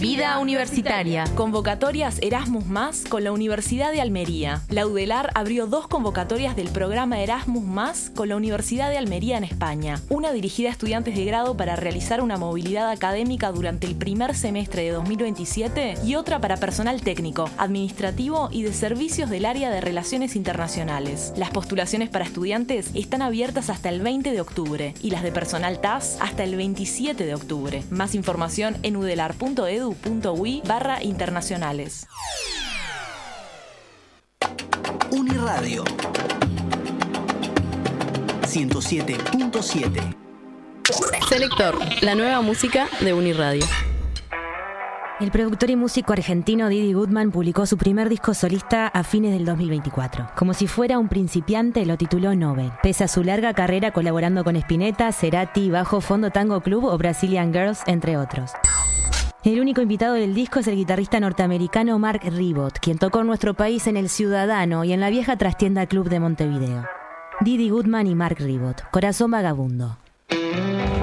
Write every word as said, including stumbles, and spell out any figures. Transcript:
Vida universitaria. Convocatorias Erasmus Más con la Universidad de Almería. La UDELAR abrió dos convocatorias del programa Erasmus Más con la Universidad de Almería en España. Una dirigida a estudiantes de grado para realizar una movilidad académica durante el primer semestre de dos mil veintisiete y otra para personal técnico, administrativo y de servicios del área de Relaciones Internacionales. Las postulaciones para estudiantes están abiertas hasta el veinte de octubre y las de personal T A S hasta el veintisiete de octubre. Más información en udelar.edu.ui barra internacionales. Uniradio ciento siete punto siete. Selector, la nueva música de Uniradio. El productor y músico argentino Didi Goodman publicó su primer disco solista a fines del dos mil veinticuatro. Como si fuera un principiante, lo tituló Nove. Pese a su larga carrera colaborando con Spinetta, Cerati, Bajo Fondo Tango Club o Brazilian Girls, entre otros. El único invitado del disco es el guitarrista norteamericano Mark Ribot, quien tocó en nuestro país en El Ciudadano y en la vieja trastienda Club de Montevideo. Didi Goodman y Mark Ribot, Corazón Vagabundo.